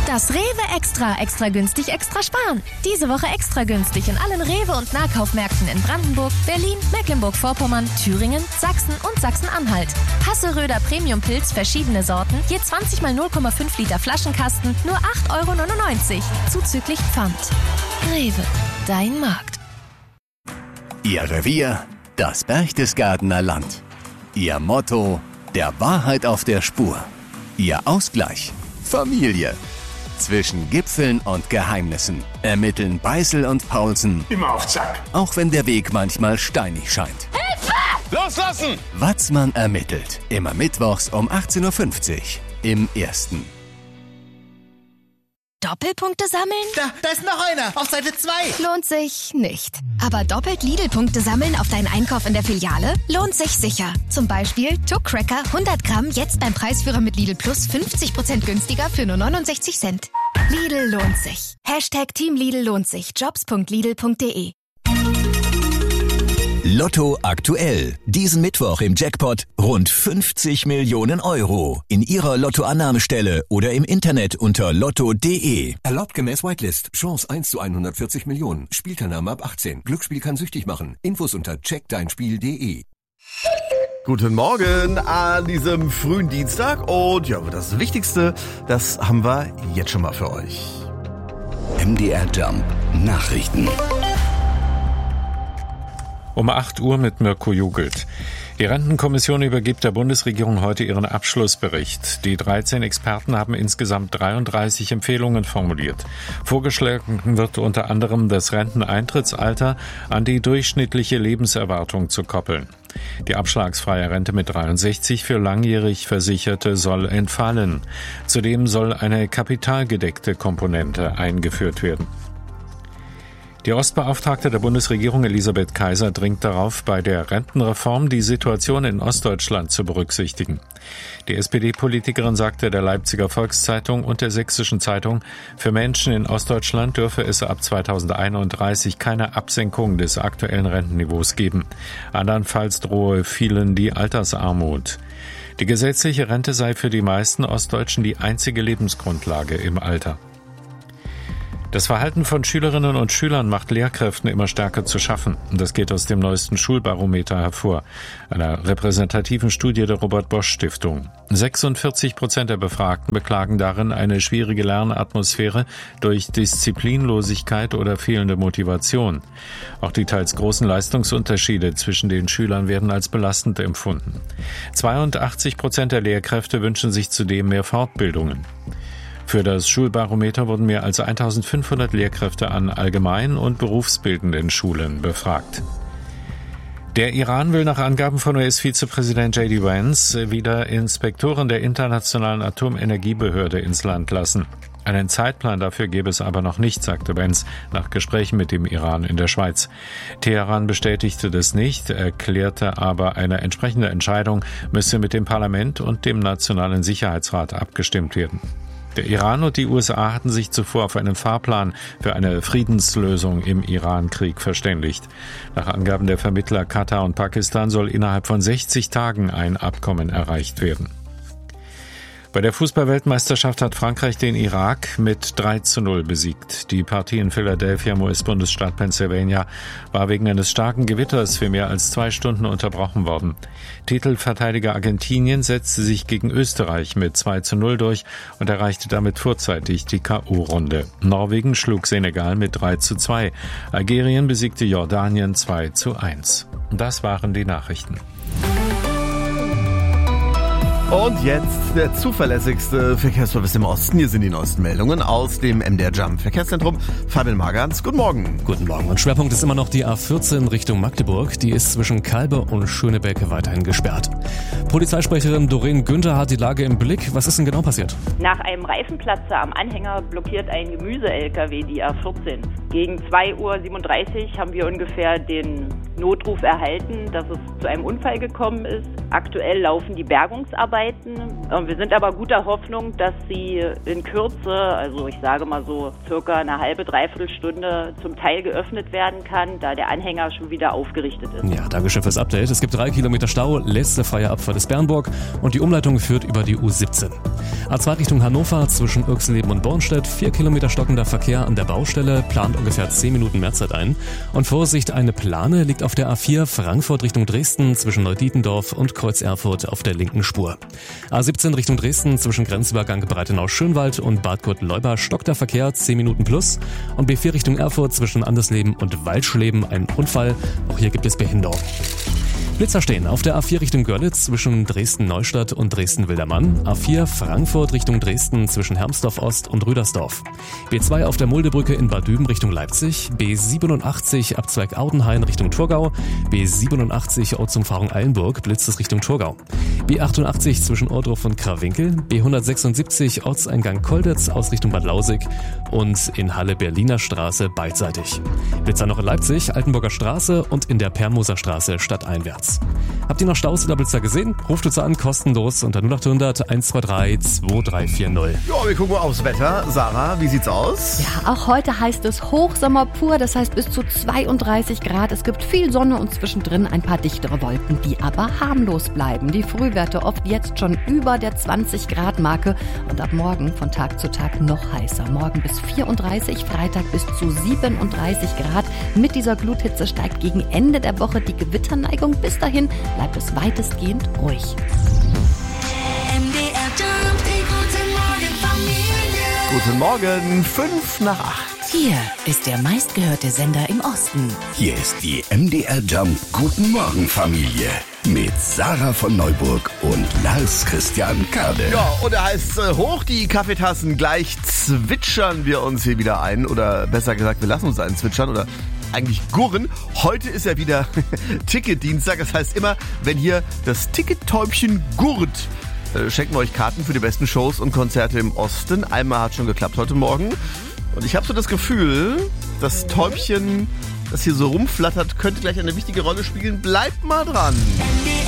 Das Rewe Extra günstig, extra sparen. Diese Woche extra günstig in allen Rewe- und Nahkaufmärkten in Brandenburg, Berlin, Mecklenburg-Vorpommern, Thüringen, Sachsen und Sachsen-Anhalt. Hasseröder Premium-Pilz, verschiedene Sorten, je 20 mal 0,5 Liter Flaschenkasten, nur 8,99 €, zuzüglich Pfand. Rewe, dein Markt. Ihr Revier, das Berchtesgadener Land. Ihr Motto, der Wahrheit auf der Spur. Ihr Ausgleich, Familie. Zwischen Gipfeln und Geheimnissen ermitteln Beißel und Paulsen. Immer auf Zack. Auch wenn der Weg manchmal steinig scheint. Hilfe! Loslassen! Watzmann ermittelt. Immer mittwochs um 18:50 Uhr im Ersten. Doppelpunkte sammeln? Da ist noch einer, auf Seite 2. Lohnt sich nicht. Aber doppelt Lidl-Punkte sammeln auf deinen Einkauf in der Filiale? Lohnt sich sicher. Zum Beispiel Tuck Cracker 100 Gramm jetzt beim Preisführer mit Lidl Plus 50% günstiger für nur 69 Cent. Lidl lohnt sich. Team Lidl lohnt sich. Jobs.lidl.de. Lotto aktuell. Diesen Mittwoch im Jackpot rund 50 Millionen Euro. In Ihrer Lottoannahmestelle oder im Internet unter lotto.de. Erlaubt gemäß Whitelist. Chance 1 zu 140 Millionen. Spielteilnahme ab 18. Glücksspiel kann süchtig machen. Infos unter checkdeinspiel.de. Guten Morgen an diesem frühen Dienstag. Und ja, das Wichtigste, das haben wir jetzt schon mal für euch. MDR Jump Nachrichten. Um 8 Uhr mit Mirko Jugelt. Die Rentenkommission übergibt der Bundesregierung heute ihren Abschlussbericht. Die 13 Experten haben insgesamt 33 Empfehlungen formuliert. Vorgeschlagen wird unter anderem, das Renteneintrittsalter an die durchschnittliche Lebenserwartung zu koppeln. Die abschlagsfreie Rente mit 63 für langjährig Versicherte soll entfallen. Zudem soll eine kapitalgedeckte Komponente eingeführt werden. Die Ostbeauftragte der Bundesregierung Elisabeth Kaiser dringt darauf, bei der Rentenreform die Situation in Ostdeutschland zu berücksichtigen. Die SPD-Politikerin sagte der Leipziger Volkszeitung und der Sächsischen Zeitung, für Menschen in Ostdeutschland dürfe es ab 2031 keine Absenkung des aktuellen Rentenniveaus geben. Andernfalls drohe vielen die Altersarmut. Die gesetzliche Rente sei für die meisten Ostdeutschen die einzige Lebensgrundlage im Alter. Das Verhalten von Schülerinnen und Schülern macht Lehrkräften immer stärker zu schaffen. Das geht aus dem neuesten Schulbarometer hervor, einer repräsentativen Studie der Robert-Bosch-Stiftung. 46% der Befragten beklagen darin eine schwierige Lernatmosphäre durch Disziplinlosigkeit oder fehlende Motivation. Auch die teils großen Leistungsunterschiede zwischen den Schülern werden als belastend empfunden. 82% der Lehrkräfte wünschen sich zudem mehr Fortbildungen. Für das Schulbarometer wurden mehr als 1500 Lehrkräfte an allgemein- und berufsbildenden Schulen befragt. Der Iran will nach Angaben von US-Vizepräsident J.D. Vance wieder Inspektoren der Internationalen Atomenergiebehörde ins Land lassen. Einen Zeitplan dafür gäbe es aber noch nicht, sagte Vance nach Gesprächen mit dem Iran in der Schweiz. Teheran bestätigte das nicht, erklärte aber, eine entsprechende Entscheidung müsse mit dem Parlament und dem Nationalen Sicherheitsrat abgestimmt werden. Der Iran und die USA hatten sich zuvor auf einen Fahrplan für eine Friedenslösung im Iran-Krieg verständigt. Nach Angaben der Vermittler Katar und Pakistan soll innerhalb von 60 Tagen ein Abkommen erreicht werden. Bei der Fußball-Weltmeisterschaft hat Frankreich den Irak mit 3:0 besiegt. Die Partie in Philadelphia im US-Bundesstaat Pennsylvania war wegen eines starken Gewitters für mehr als 2 Stunden unterbrochen worden. Titelverteidiger Argentinien setzte sich gegen Österreich mit 2:0 durch und erreichte damit vorzeitig die K.O.-Runde. Norwegen schlug Senegal mit 3:2. Algerien besiegte Jordanien 2:1. Das waren die Nachrichten. Und jetzt der zuverlässigste Verkehrsservice im Osten. Hier sind die neuesten Meldungen aus dem MDR Jump Verkehrszentrum. Fabian Magans, guten Morgen. Guten Morgen. Und Schwerpunkt ist immer noch die A14 Richtung Magdeburg. Die ist zwischen Kalbe und Schönebeck weiterhin gesperrt. Polizeisprecherin Doreen Günther hat die Lage im Blick. Was ist denn genau passiert? Nach einem Reifenplatzer am Anhänger blockiert ein Gemüse-LKW die A14. Gegen 2:37 Uhr haben wir ungefähr den Notruf erhalten, dass es zu einem Unfall gekommen ist. Aktuell laufen die Bergungsarbeiten. Wir sind aber guter Hoffnung, dass sie in Kürze, also ich sage mal so circa eine halbe, dreiviertel Stunde zum Teil geöffnet werden kann, da der Anhänger schon wieder aufgerichtet ist. Ja, Dankeschön fürs Update. Es gibt 3 Kilometer Stau, letzte freie Abfahrt ist Bernburg und die Umleitung führt über die U17. A2 Richtung Hannover zwischen Irxleben und Bornstedt, 4 Kilometer stockender Verkehr an der Baustelle, plant ungefähr 10 Minuten Mehrzeit ein. Und Vorsicht, eine Plane liegt auf der A4 Frankfurt Richtung Dresden zwischen Neudietendorf und Kreuz Erfurt auf der linken Spur. A17 Richtung Dresden zwischen Grenzübergang Breitenau-Schönwald und Bad Gott-Leuba stockt der Verkehr 10 Minuten plus. Und B4 Richtung Erfurt zwischen Andersleben und Waldschleben ein Unfall. Auch hier gibt es Behinderung. Blitzer stehen auf der A4 Richtung Görlitz zwischen Dresden-Neustadt und Dresden-Wildermann. A4 Frankfurt Richtung Dresden zwischen Hermsdorf-Ost und Rüdersdorf. B2 auf der Muldebrücke in Bad Düben Richtung Leipzig. B87 ab Zweig-Audenhain Richtung Thurgau. B87 Ortsumfahrung Eilenburg blitzt es Richtung Thurgau. B88 zwischen Ohrdruf und Krawinkel. B176 Ortseingang Kolditz aus Richtung Bad Lausig. Und in Halle Berliner Straße beidseitig. Blitzer noch in Leipzig, Altenburger Straße und in der Permoser Straße stadteinwärts. Habt ihr noch Staus oder Blitzer gesehen? Ruft uns an, kostenlos unter 0800 123 2340. Ja, wir gucken mal aufs Wetter. Sarah, wie sieht's aus? Ja, auch heute heißt es Hochsommer pur, das heißt bis zu 32 Grad. Es gibt viel Sonne und zwischendrin ein paar dichtere Wolken, die aber harmlos bleiben. Die Frühwerte oft jetzt schon über der 20 Grad Marke und ab morgen von Tag zu Tag noch heißer. Morgen bis 34, Freitag bis zu 37 Grad. Mit dieser Gluthitze steigt gegen Ende der Woche die Gewitterneigung. Bis dahin bleibt es weitestgehend ruhig. Guten Morgen, 5 nach 8. Hier ist der meistgehörte Sender im Osten. Hier ist die MDR Jump Guten Morgen Familie mit Sarah von Neuburg und Lars Christian Kade. Ja, und er heißt hoch die Kaffeetassen, gleich zwitschern wir uns hier wieder ein. Oder besser gesagt, wir lassen uns einen zwitschern oder eigentlich gurren. Heute ist ja wieder Ticketdienstag. Das heißt immer, wenn hier das Tickettäubchen gurrt, schenken wir euch Karten für die besten Shows und Konzerte im Osten. Einmal hat schon geklappt heute Morgen. Und ich habe so das Gefühl, das Täubchen, das hier so rumflattert, könnte gleich eine wichtige Rolle spielen. Bleibt mal dran.